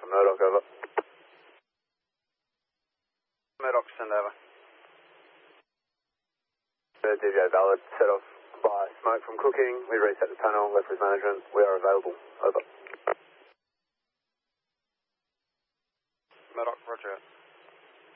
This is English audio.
from Murdoch, over. Murdoch, send over. DVA valid, set off by smoke from cooking. We reset the tunnel, left with management. We are available, over. Murdoch, roger.